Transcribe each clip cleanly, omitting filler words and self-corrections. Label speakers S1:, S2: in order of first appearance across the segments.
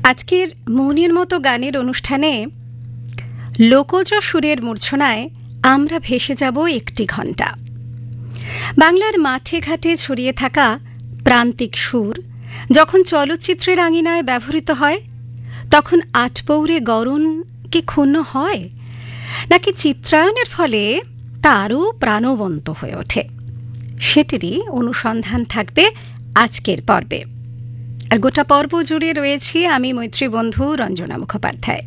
S1: আজকের মনের মতো গানের অনুষ্ঠানে লোকজ সুরের মূর্ছনায় আমরা ভেসে যাব একটি ঘণ্টা। বাংলার মাঠে ঘাটে ছড়িয়ে থাকা প্রান্তিক সুর যখন চলচ্চিত্রের আঙিনায় ব্যবহৃত হয়, তখন আটপৌরে গরণ কি ক্ষুণ্ণ হয়, নাকি চিত্রায়নের ফলে তা আরও প্রাণবন্ত হয়ে ওঠে? সেটিরই অনুসন্ধান থাকবে আজকের পর্বে। আর গোটা পর্ব জুড়ে রয়েছি আমি মৈত্রী বন্ধু রঞ্জনা মুখোপাধ্যায়।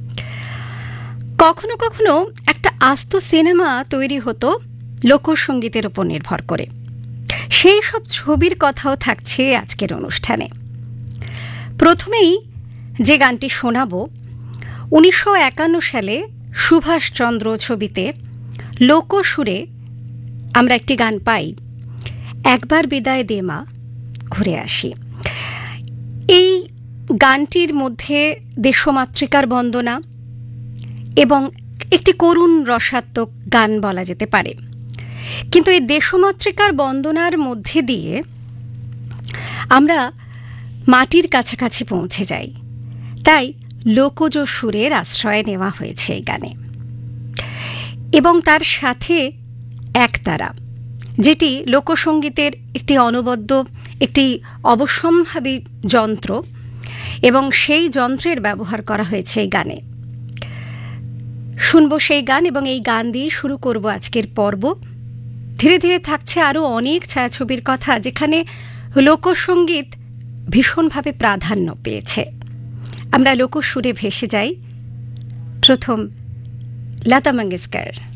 S1: কখনো কখনো একটা আস্ত সিনেমা তৈরি হতো লোকসঙ্গীতের উপর নির্ভর করে। সেই সব ছবির কথাও থাকছে আজকের অনুষ্ঠানে। প্রথমেই যে গানটি শোনাব, 1951 সালে সুভাষচন্দ্র ছবিতে লোকসুরে আমরা একটি গান পাই, একবার বিদায় দে মা, ঘুরে আসি। এই গানটির মধ্যে দেশমাতৃকার বন্দনা এবং একটি করুণ রসাত্মক গান বলা যেতে পারে। কিন্তু এই দেশমাতৃকার বন্দনার মধ্যে দিয়ে আমরা মাটির কাছাকাছি পৌঁছে যাই, তাই লোকজ সুরের আশ্রয় নেওয়া হয়েছে এই গানে। এবং তার সাথে একতারা, যেটি লোকসঙ্গীতের একটি অনবদ্য, একটি অবশ্যম্ভাবী যন্ত্র, এবং সেই যন্ত্রের ব্যবহার করা হয়েছে এই গানে। শুনব সেই গান, এবং এই গান দিয়ে শুরু করব আজকের পর্ব। ধীরে ধীরে থাকছে আরও অনেক ছায়াছবির কথা, যেখানে লোকসঙ্গীত ভীষণভাবে প্রাধান্য পেয়েছে। আমরা লোকসুরে ভেসে যাই। প্রথম লতা মঙ্গেশকর।